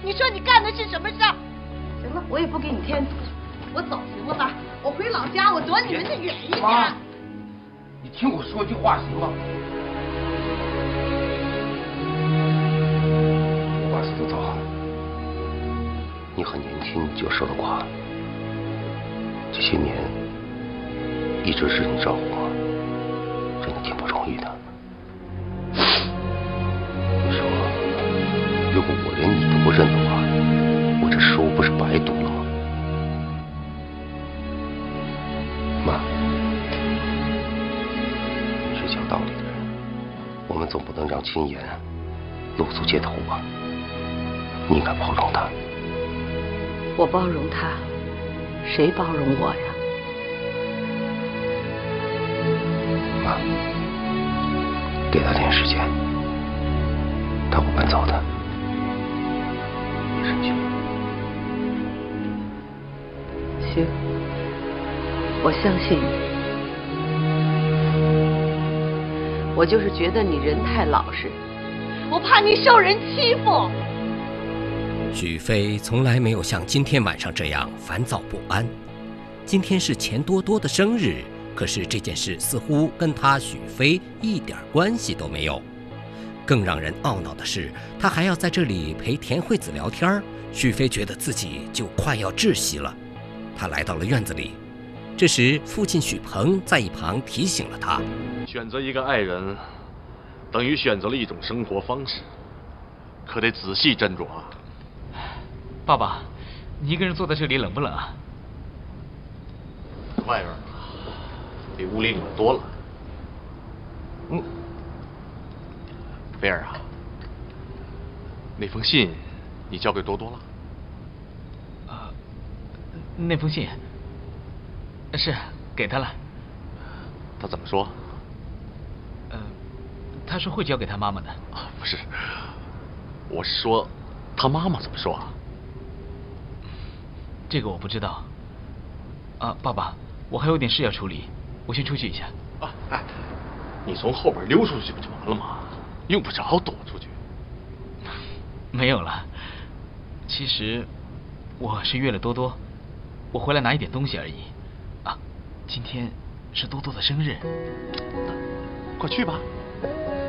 你说你干的是什么事儿？ 行了，我也不给你添堵，我走行了吧？我回老家，我躲你们的远一点。 妈，你听我说句话行吗？我爸死得早，你很年轻就守了寡，这些年一直是你照顾我，真的挺不容易的。你说，如果我连你都不认的话，我这书不是白读了吗？妈，你是讲道理的人，我们总不能让青岩露宿街头吧？你应该包容他。 我包容他，谁包容我呀？ 妈，给他点时间，他不会走的。别生气。 行，我相信你。我就是觉得你人太老实，我怕你受人欺负。 许飞从来没有像今天晚上这样烦躁不安。今天是钱多多的生日，可是这件事似乎跟他许飞一点关系都没有。更让人懊恼的是，他还要在这里陪田惠子聊天，许飞觉得自己就快要窒息了。他来到了院子里，这时父亲许鹏在一旁提醒了他： 选择一个爱人，等于选择了一种生活方式，可得仔细斟酌啊。 爸爸，你一个人坐在这里冷不冷啊？ 外边比屋里冷多了。菲儿啊，那封信你交给多多了？ 那封信是给他了。 他怎么说？ 他说会交给他妈妈的。 啊，不是，我是说他妈妈怎么说啊？ 这个我不知道。爸爸，我还有点事要处理，我先出去一下。 啊，哎，你从后边溜出去不就完了吗？用不着躲出去。 没有了，其实我是约了多多，我回来拿一点东西而已。今天是多多的生日。 快去吧。